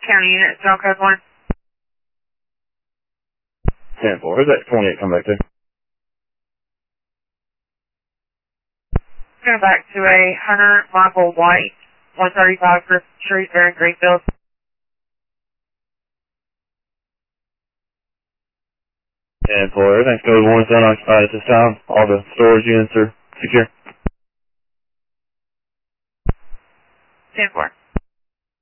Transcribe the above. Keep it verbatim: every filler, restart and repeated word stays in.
County unit, zone code one. ten four, where's that twenty-eight come back to? Going back to a Hunter Michael White, one thirty-five Griffin Street, there in Greenfield. ten four, everything's code one, it's unoccupied at this time. All the storage units are secure. ten four.